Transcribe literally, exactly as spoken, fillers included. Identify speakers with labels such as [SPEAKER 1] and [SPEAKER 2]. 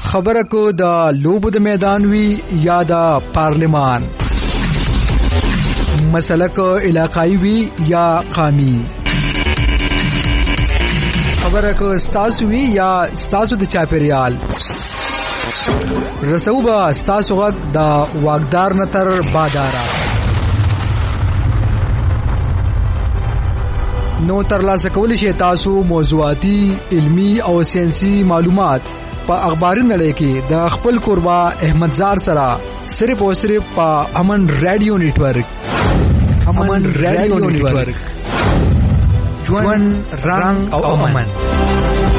[SPEAKER 1] خبره کو د لوبو د میدان وی یا د پارلیمان، مسله کو علاقائی وی یا قومي، خبره کو ستاسو وی یا ستاسو د چاپیریال. رسو با ستاسو غږ د واګدار نتر بادارا. نو ترلاسه کولی شئ تاسو موضوعاتي، علمی او ساينسي معلومات په اخباري نړۍ کې د خپل قربا احمد زار سره صرف او صرف په امن رادیو نیټورک. امن رادیو نیټورک، ژوند رنگ او امن.